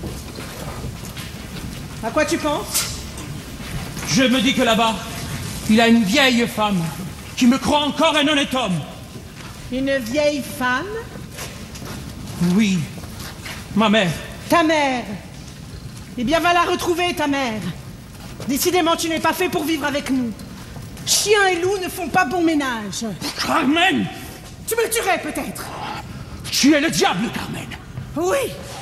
À quoi tu penses? Je me dis que là-bas, il a une vieille femme qui me croit encore un honnête homme. Une vieille femme? Oui, ma mère. Ta mère? Eh bien, va la retrouver, ta mère. Décidément, tu n'es pas fait pour vivre avec nous. Chien et loup ne font pas bon ménage. Carmen! Tu me tuerais, peut-être. Tu es le diable, Carmen! Oui,